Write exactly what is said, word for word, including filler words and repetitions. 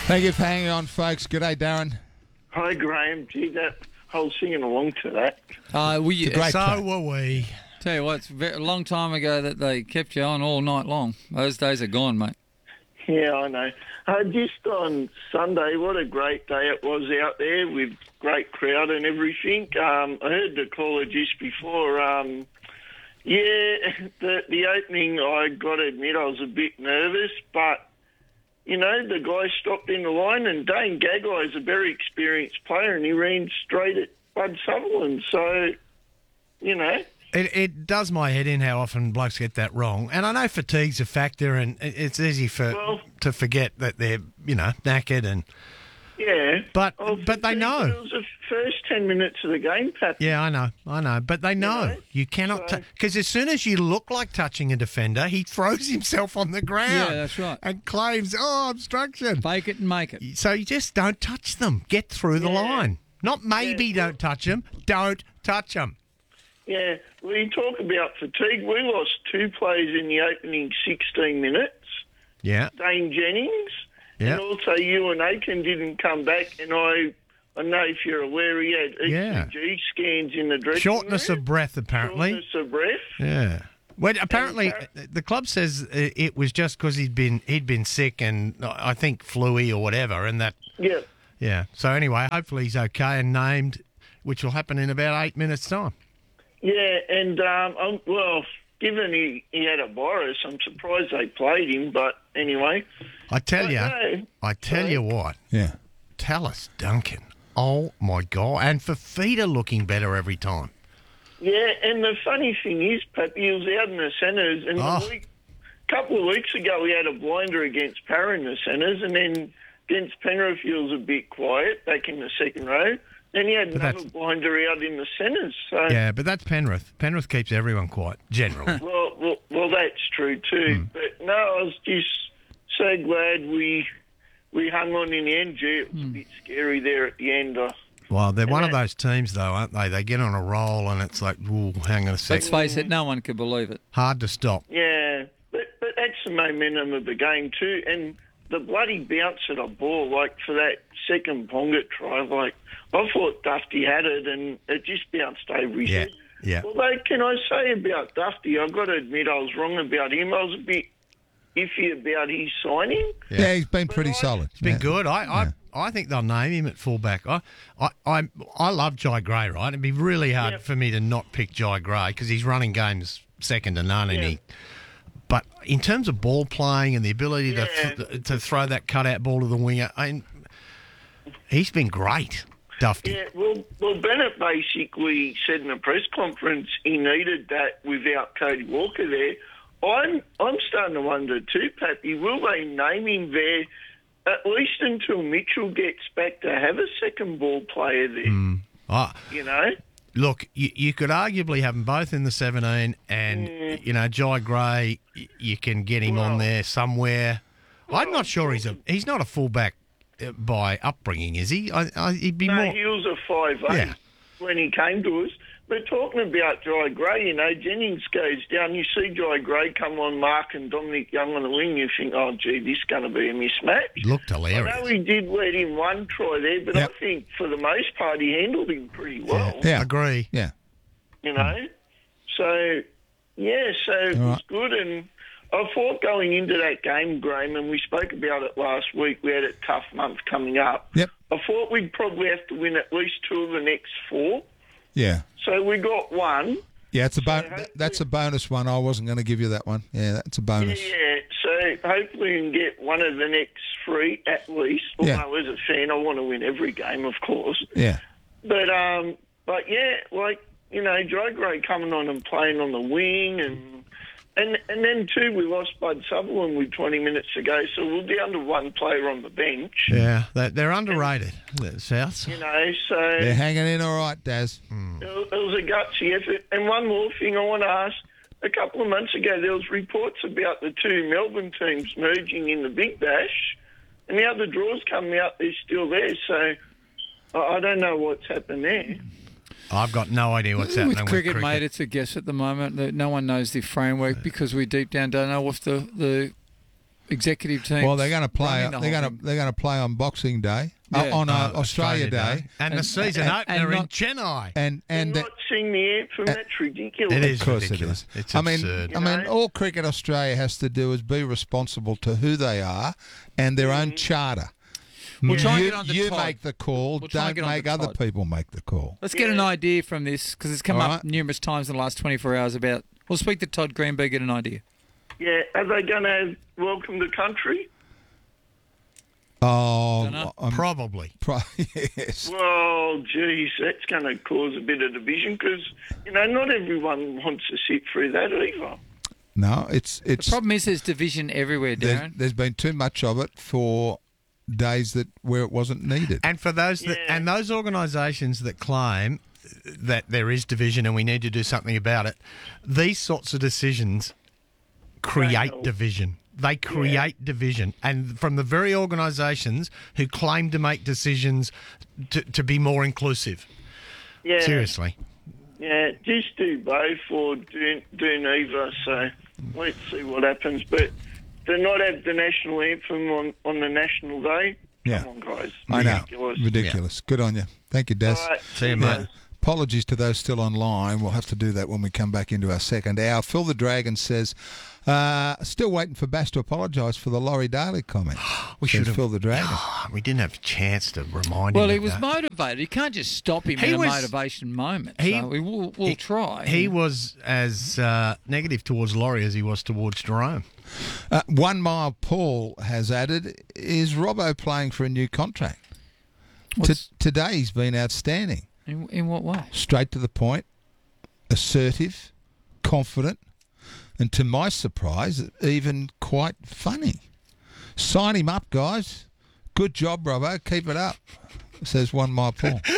Thank you for hanging on, folks. Good day, Darren. Hi, Graham. Gee, that whole singing along to that. Uh, we, It's a great So track. were we. Tell you what, it's a ve- a long time ago that they kept you on all night long. Those days are gone, mate. Yeah, I know. Uh, just on Sunday, what a great day it was out there with great crowd and everything. Um, I heard the caller just before. Um, yeah, the, the opening, I got to admit, I was a bit nervous, but, you know, the guy stopped in the line, and Dane Gagai is a very experienced player, and he ran straight at Bud Sutherland. So, you know... It, it does my head in how often blokes get that wrong. And I know fatigue's a factor, and it- it's easy for Well- to forget that they're, you know, knackered. and Yeah. But Oh, but they fatigue, know. It was the first ten minutes of the game, Pat. Yeah, I know, I know. But they know. know? You cannot... So- Because as soon as you look like touching a defender, he throws himself on the ground. Yeah, that's right. And claims, oh, obstruction. Fake it and make it. So you just don't touch them. Get through the Yeah. line. Not maybe Yeah. don't touch them. Don't touch them. Yeah, we talk about fatigue. We lost two players in the opening sixteen minutes. Yeah. Dane Jennings, Yeah. and also Ewan Aiken didn't come back. And I, I know if you're aware, he had Yeah. E C G scans in the dressing Shortness room. of breath, apparently. Shortness of breath. Yeah. Well, apparently, appar- the club says it was just because he'd been he'd been sick and I think flu-y or whatever, and that. Yeah, Yeah. So anyway, hopefully he's okay and named, which will happen in about eight minutes' time. yeah, and um, um, well, given he, he had a virus, I'm surprised they played him. But anyway, I tell I you, know. I tell Sorry. you what, Yeah. Tallis Duncan. Oh my God! And Fafita looking better every time. Yeah, and the funny thing is, Pat, he was out in the centres, and Oh. a week, couple of weeks ago we had a blinder against Parra in the centres, and then against Penrith he was a bit quiet back in the second row. Then he had But another that's- blinder out in the centres. So, Yeah, but that's Penrith. Penrith keeps everyone quiet generally. well, well, well, that's true too. Hmm. But no, I was just so glad we we hung on in the end. Gee, it was Hmm. a bit scary there at the end. Uh, Well, they're one of that- those teams, though, aren't they? They get on a roll, and it's like, ooh, hang on a sec, Let's face it, no one could believe it. hard to stop. Yeah, but but that's the momentum of the game too, and the bloody bounce of the ball, like for that second Ponga try, like I thought Dufty had it, and it just bounced over his Yeah, head. yeah. Although, can I say about Dufty, I've got to admit I was wrong about him. I was a bit iffy about his signing. Yeah, he's been pretty I- solid. It's been Yeah. good. I, Yeah. I I think they'll name him at fullback. I I I, I love Jai Gray, right? It'd be really hard Yep. for me to not pick Jai Gray because he's running games second to none, and Yeah. he. But in terms of ball playing and the ability Yeah. to th- to throw that cutout ball to the winger, I, he's been great, Dufty. Yeah, well, well, Bennett basically said in a press conference he needed that without Cody Walker there. I'm I'm starting to wonder too, Pappy, will they name him there at least until Mitchell gets back to have a second ball player there, Ah, you know? look, you, you could arguably have them both in the seventeen, and you know Jai Gray, y- you can get him on Well- there somewhere. I'm not sure he's a he's not a fullback uh, by upbringing, is he? I, I, he'd be No, more. he was a five eight Yeah. when he came to us. But talking about Jai Gray, you know, Jennings goes down. You see Jai Gray come on, Mark and Dominic Young on the wing. You think, oh, gee, this is going to be a mismatch. Looked I know hilarious. he did let in one try there, but Yep. I think for the most part he handled him pretty well. Yeah. Agree. Yeah. You know, so yeah, so it All was right. good. And I thought going into that game, Graham, and we spoke about it last week. We had a tough month coming up. Yep. I thought we'd probably have to win at least two of the next four. Yeah. So we got one. Yeah, it's a bon- hopefully- that's a bonus one. I wasn't going to give you that one. Yeah, that's a bonus. Yeah, so hopefully we can get one of the next three at least. Yeah. Although as a fan, I want to win every game, of course. Yeah. But um, but yeah, like you know, Joe Gray coming on and playing on the wing, and and and then too, we lost Bud Sutherland with twenty minutes to go, so we're down to one player on the bench. Yeah, they, they're underrated, the Souths. You know, so They're hanging in all right, Daz. it was it was a gutsy effort. And one more thing I want to ask. A couple of months ago, there was reports about the two Melbourne teams merging in the Big Bash, and now the draw's coming out, they're still there. So I I don't know what's happened there. I've got no idea what's happening With with cricket, cricket. mate, it's a guess at the moment. That no one knows the framework because we deep down don't know if the, the executive team. Well, they're going to play. running the They're whole going to thing. they're going to play on Boxing Day, Yeah. uh, on uh, Uh, Australia, Day, and, the And- season and- opener and in not- Chennai. and and And the, not sing the anthem. That's ridiculous. It is of course ridiculous. it is. It's I mean, absurd. I mean, You know? all Cricket Australia has to do is be responsible to who they are and their own charter. We'll try and you get on to you Todd. make the call. We'll try and don't get on make to other Todd. people make the call. Let's get an idea from this because it's come All up right. numerous times in the last twenty-four hours about. We'll speak to Todd Greenberg, get an idea. Yeah, are they going to welcome the country? Oh, Dunno. I'm Probably. pro- yes. Well, geez, that's going to cause a bit of division because, you know, not everyone wants to sit through that either. No, it's it's. The problem is there's division everywhere, there's, Darren. there's been too much of it for days that where it wasn't needed. And for those that, Yeah. and those organisations that claim that there is division and we need to do something about it, these sorts of decisions create Right. division. They create division, and from the very organisations who claim to make decisions to, to be more inclusive. Yeah, Seriously. Yeah, just do both or do, do neither. So let's see what happens. But to not have the national anthem on, on the national day, Yeah. come on, guys. I know, Ridiculous. ridiculous. Good on you. Thank you, Des. All right. See you, Yeah. mate. Apologies to those still online. We'll have to do that when we come back into our second hour. Phil the Dragon says, uh, still waiting for Bass to apologise for the Laurie Daly comment. We Says should have. Phil the Dragon. We didn't have a chance to remind Well, him. he of was that. motivated. You can't just stop him He in a was- motivation moment. he- so we will, we'll he- try. He was as uh, negative towards Laurie as he was towards Jerome. Uh, One Mile Paul has added, is Robbo playing for a new contract? What's- T- today he's been outstanding. in, in what way? Straight to the point, assertive, confident, and to my surprise, even quite funny. Sign him up, guys. Good job, Robbo. Keep it up, says One Mile Paul.